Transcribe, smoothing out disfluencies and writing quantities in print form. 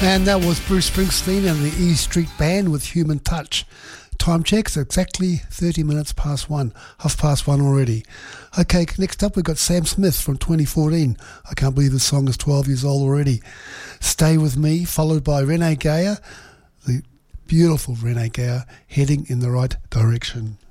And that was Bruce Springsteen and the E Street Band with Human Touch. Time checks exactly 30 minutes past 1, 1:30 already. Okay, next up we've got Sam Smith from 2014. I can't believe the song is 12 years old already. Stay With Me, followed by Renee Geyer, the beautiful Renee Geyer, Heading in the Right Direction.